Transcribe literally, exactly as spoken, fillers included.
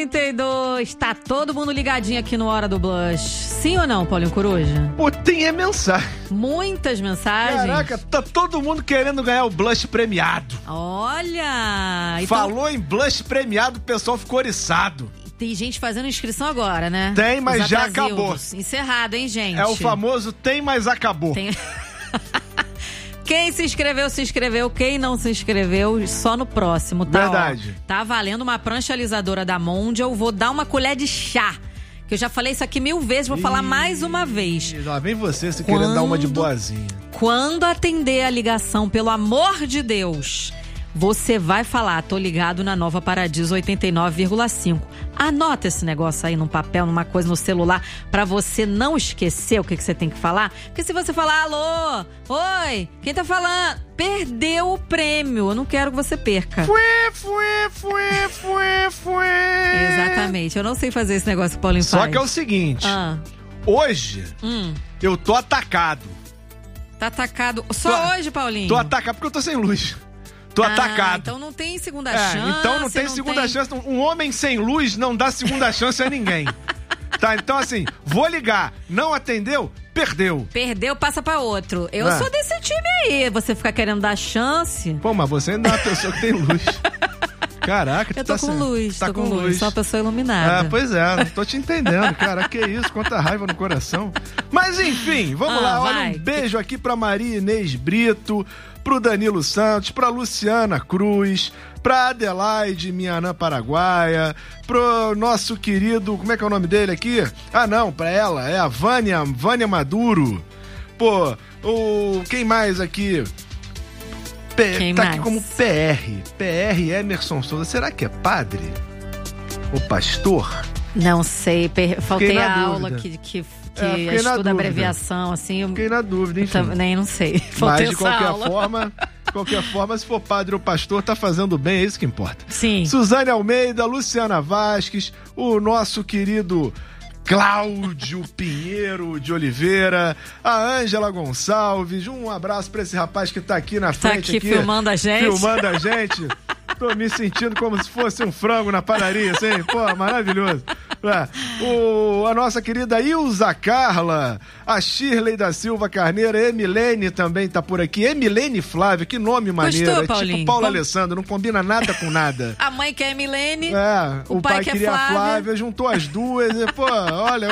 trinta e dois. Tá todo mundo ligadinho aqui no Hora do Blush. Sim ou não, Paulinho Coruja? Pô, tem é mensagem. Muitas mensagens. Caraca, tá todo mundo querendo ganhar o blush premiado. Olha! Então... Falou em blush premiado, o pessoal ficou oriçado. Tem gente fazendo inscrição agora, né? Tem, mas Os já atrasildos. acabou. Encerrado, hein, gente? É o famoso tem, mas acabou. Tem... Quem se inscreveu, se inscreveu. Quem não se inscreveu, só no próximo, tá? Verdade. Ó, tá valendo uma prancha alisadora da Mondial. Vou dar uma colher de chá. Que eu já falei isso aqui mil vezes, vou Ih, falar mais uma vez. Lá vem você se quando, querendo dar uma de boazinha. Quando atender a ligação, pelo amor de Deus, você vai falar, tô ligado na Nova Paradiso oitenta e nove vírgula cinco. Anota esse negócio aí num papel, numa coisa no celular, pra você não esquecer o que, que você tem que falar. Porque se você falar, alô, oi, quem tá falando? Perdeu o prêmio, eu não quero que você perca. Fuê, fuê, fuê, fuê, fuê. Exatamente, eu não sei fazer esse negócio que o Paulinho Só faz. que é o seguinte, ah. hoje hum. eu tô atacado. Tá atacado só tô, hoje, Paulinho? Tô atacado porque eu tô sem luz. Tô ah, atacado. Então não tem segunda é, chance. Então não tem não segunda tem... chance. Um homem sem luz não dá segunda chance a ninguém. Tá, então assim, vou ligar. Não atendeu? Perdeu. Perdeu, passa pra outro. Eu é. sou desse time aí. Você ficar querendo dar chance. Pô, mas você ainda é uma pessoa que tem luz. Caraca, tu eu tô tá com sem... luz, tá tô com, com luz. luz. Sou uma pessoa iluminada. Ah, pois é, não tô te entendendo, cara. Que isso, quanta raiva no coração. Mas enfim, vamos ah, lá. vai. Olha, um beijo aqui pra Maria Inês Brito, pro Danilo Santos, pra Luciana Cruz, pra Adelaide, minha anã paraguaia, pro nosso querido, como é que é o nome dele aqui? Ah, não, pra ela, é a Vânia, Vânia Maduro. Pô, o... quem mais aqui? P... Quem tá mais? aqui como P R. P R Emerson Souza. Será que é padre? Ou pastor? Não sei, per... faltei a aula dúvida. que, que, que é, estuda abreviação, assim. Eu... Fiquei na dúvida, enfim. Eu nem não sei. Faltei Mas de qualquer aula. forma, de qualquer forma, se for padre ou pastor, tá fazendo bem, é isso que importa. Sim. Suzane Almeida, Luciana Vasques, o nosso querido Cláudio Pinheiro de Oliveira, a Ângela Gonçalves, um abraço pra esse rapaz que tá aqui na frente. Tá aqui, aqui filmando a gente. Filmando a gente. Tô me sentindo como se fosse um frango na padaria, assim, pô, maravilhoso. É. O, a nossa querida Ilza Carla, a Shirley da Silva Carneiro, a Emilene também tá por aqui. Emilene Flávia, que nome maneiro. Gostou, é Paulinho? tipo Paulo Como... Alessandro, não combina nada com nada. A mãe que é Emilene, É, o, o pai, pai que queria é Flávia. a Flávia, juntou as duas e, pô, olha...